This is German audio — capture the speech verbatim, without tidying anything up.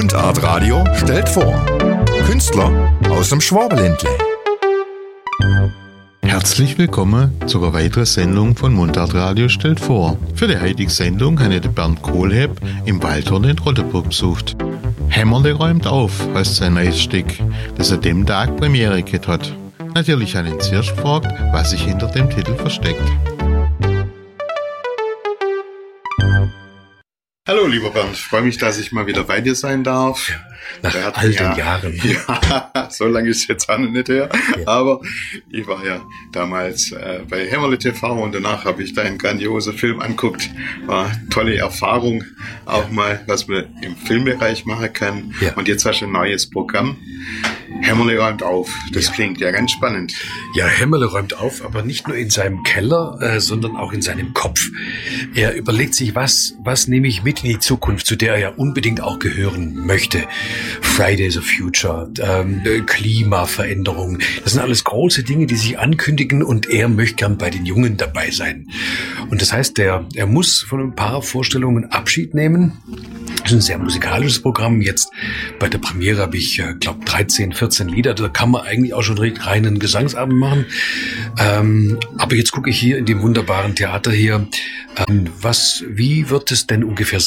Mundart Radio stellt vor. Künstler aus dem Schwabenländle. Herzlich willkommen zu einer weiteren Sendung von Mundart Radio stellt vor. Für die heutige Sendung habe ich den Bernd Kohlhepp im Waldhorn in Rottenburg besucht. Hämmerle räumt auf, heißt sein neues Stück, das an dem Tag Premiere gehabt hat. Natürlich habe ich ihn zuerst gefragt, was sich hinter dem Titel versteckt. Hallo lieber Bernd, ich freue mich, dass ich mal wieder bei dir sein darf. Nach hat, all den ja, Jahren. Ja, so lange ist es jetzt auch noch nicht her. Ja. Aber ich war ja damals äh, bei Hämmerle T V und danach habe ich da einen grandiosen Film angeguckt. War eine tolle Erfahrung, auch ja. mal, was man im Filmbereich machen kann. Ja. Und jetzt hast du ein neues Programm. Hämmerle räumt auf. Das ja. klingt ja ganz spannend. Ja, Hämmerle räumt auf, aber nicht nur in seinem Keller, äh, sondern auch in seinem Kopf. Er überlegt sich, was, was nehme ich mit in die Zukunft, zu der er ja unbedingt auch gehören möchte. Fridays of Future, ähm, Klimaveränderung. Das sind alles große Dinge, die sich ankündigen und er möchte gern bei den Jungen dabei sein. Und das heißt, er, er muss von ein paar Vorstellungen Abschied nehmen. Das ist ein sehr musikalisches Programm. Jetzt bei der Premiere habe ich, glaube dreizehn, vierzehn Lieder. Da kann man eigentlich auch schon direkt reinen Gesangsabend machen. Ähm, aber jetzt gucke ich hier in dem wunderbaren Theater hier. Ähm, was, wie wird es denn ungefähr